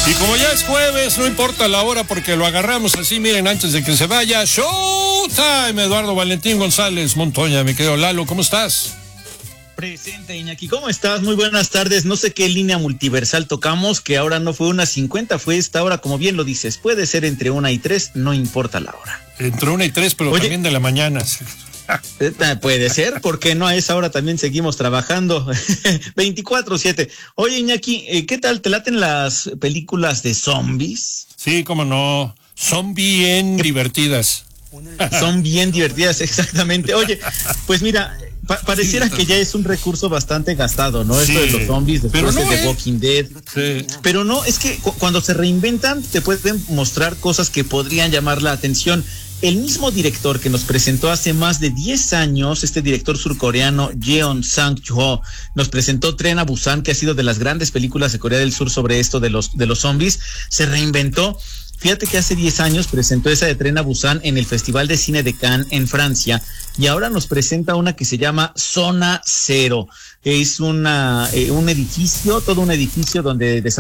Y como ya es jueves, no importa la hora porque lo agarramos así, miren, antes de que se vaya. Showtime, Eduardo Valentín González Montoya, mi querido Lalo, ¿cómo estás? Presente, Iñaki, ¿cómo estás? Muy buenas tardes. No sé qué línea multiversal tocamos, que ahora no fue 1:50, fue esta hora, como bien lo dices. Puede ser entre 1 y 3, no importa la hora. Entre 1 y 3, pero oye, también de la mañana. Puede ser, porque no a esa hora también seguimos trabajando 24/7. Oye, Iñaki, ¿qué tal? ¿Te laten las películas de zombies? Sí, cómo no, son bien divertidas. Son bien divertidas, exactamente. Oye, pues mira, pareciera que ya es un recurso bastante gastado, ¿no? Sí, esto de los zombies, después no, de The Walking Dead. Sí. Pero no, es que cuando se reinventan te pueden mostrar cosas que podrían llamar la atención. El mismo director que nos presentó hace más de 10 años, este director surcoreano Jeon Sang-ho, nos presentó Tren a Busan, que ha sido de las grandes películas de Corea del Sur sobre esto de los zombies. Se reinventó. Fíjate que hace 10 años presentó esa de Tren a Busan en el Festival de Cine de Cannes en Francia, y ahora nos presenta una que se llama Zona Cero. Es un edificio, todo un edificio donde